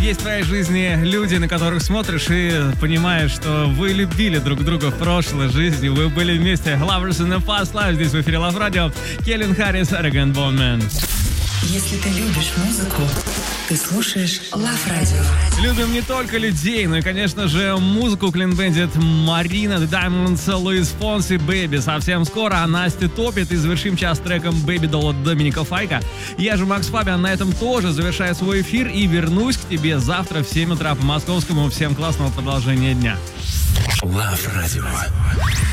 есть в твоей жизни люди, на которых смотришь и понимаешь, что вы любили друг друга в прошлой жизни, вы были вместе. Lovers in the Past Life, здесь в эфире Love Radio. Кельвин Харрис, Arrogant Bone Man. Если ты любишь музыку, ты слушаешь Love Radio. Любим не только людей, но и, конечно же, музыку. Clean Bandit, Марина, The Diamonds, Луис Фонси, Baby. Совсем скоро, а Настя топит. И завершим час треком Baby Doll от Доминика Файка. Я же Макс Фабиан, на этом тоже завершаю свой эфир и вернусь к тебе завтра в 7 утра по московскому. Всем классного продолжения дня. Love Radio.